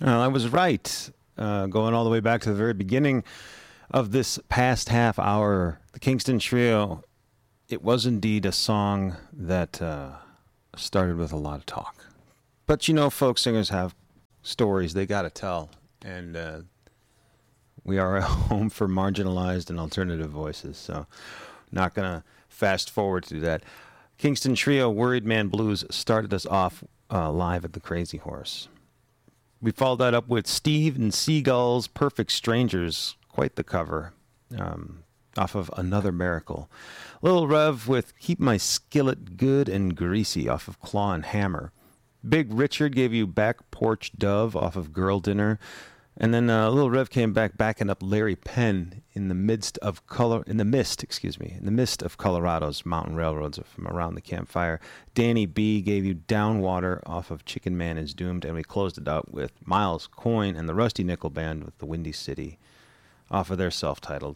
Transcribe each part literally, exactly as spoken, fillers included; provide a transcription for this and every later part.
Well, I was right. Uh, going all the way back to the very beginning of this past half hour, the Kingston Trio, it was indeed a song that uh, started with a lot of talk. But you know, folk singers have stories they got to tell. And uh, we are a home for marginalized and alternative voices, so not going to fast forward to that. Kingston Trio, Worried Man Blues, started us off uh, live at the Crazy Horse. We followed that up with Steve and Seagull's Perfect Strangers, quite the cover, um, off of Another Miracle. Little Rev with Keep My Skillet Good and Greasy, off of Claw and Hammer. Big Richard gave you Back Porch Dove, off of Girl Dinner. And then uh, Little Rev came back, backing up Larry Penn in the midst of color, in the mist, excuse me, in the mist of Colorado's mountain railroads from around the campfire. Danny B gave you Downwater off of Chicken Man Is Doomed, and we closed it out with Miles Coyne and the Rusty Nickel Band with the Windy City off of their self-titled.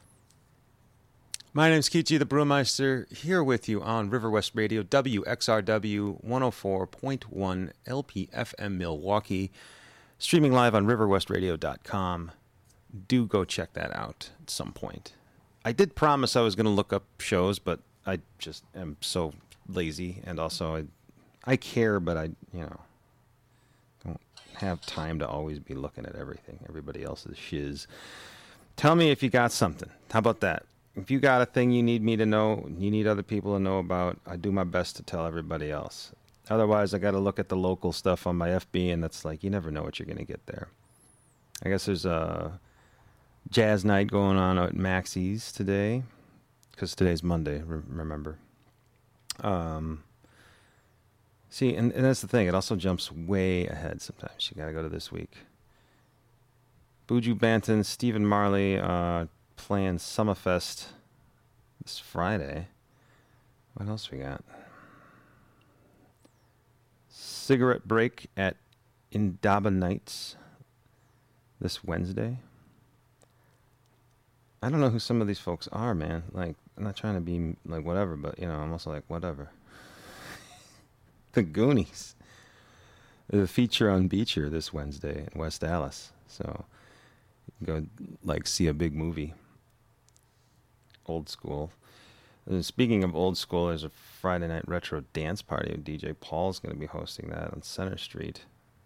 My name's Kichi the Brewmeister, here with you on River West Radio, W X R W one oh four point one L P F M Milwaukee. Streaming live on river west radio dot com. Do go check that out at some point. I did promise I was going to look up shows, but I just am so lazy, and also I, I care, but I, you know, don't have time to always be looking at everything, everybody else's shiz. Tell me if you got something. How about that? If you got a thing you need me to know, you need other people to know about, I do my best to tell everybody else. Otherwise, I got to look at the local stuff on my F B, and that's like, you never know what you're going to get there. I guess there's a jazz night going on at Maxie's today, because today's Monday, re- remember. Um, see, and, and that's the thing. It also jumps way ahead sometimes. You got to go to this week. Buju Banton, Stephen Marley uh, playing Summerfest this Friday. What else we got? Cigarette Break at Indaba Nights this Wednesday. I don't know who some of these folks are, man. Like, I'm not trying to be like whatever, but, you know, I'm also like, whatever. The Goonies. There's a feature on Beecher this Wednesday in West Dallas. So you can go, like, see a big movie. Old school. And speaking of old school, there's a Friday night retro dance party. D J Paul's going to be hosting that on Center Street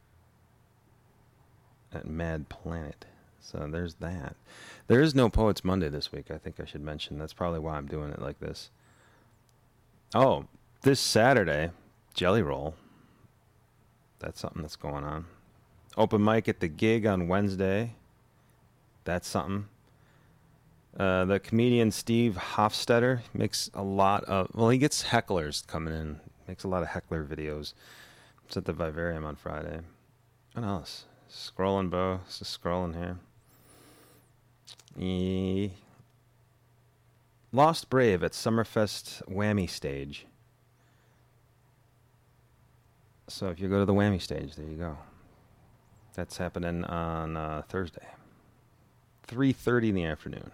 at Mad Planet. So there's that. There is no Poets Monday this week. I think I should mention. That's probably why I'm doing it like this. Oh, this Saturday, Jelly Roll. That's something that's going on. Open mic at the Gig on Wednesday. That's something. Uh, the comedian Steve Hofstetter makes a lot of, well, he gets hecklers coming in, makes a lot of heckler videos. It's at the Vivarium on Friday. What else? Scrolling, Bo. Just scrolling here. E- Lost Brave at Summerfest Whammy Stage. So if you go to the Whammy Stage, there you go. That's happening on uh, Thursday. three thirty in the afternoon.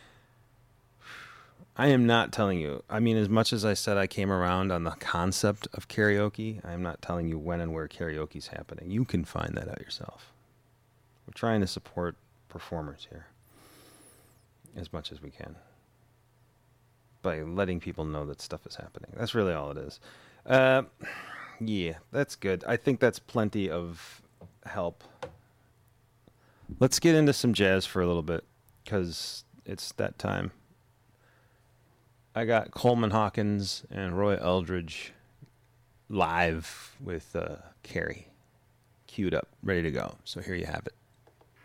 I am not telling you. I mean, as much as I said I came around on the concept of karaoke, I'm not telling you when and where karaoke is happening. You can find that out yourself. We're trying to support performers here as much as we can by letting people know that stuff is happening. That's really all it is. Uh, yeah, that's good. I think that's plenty of help. Let's get into some jazz for a little bit, because it's that time. I got Coleman Hawkins and Roy Eldridge live with uh, Carrie queued up, ready to go. So here you have it.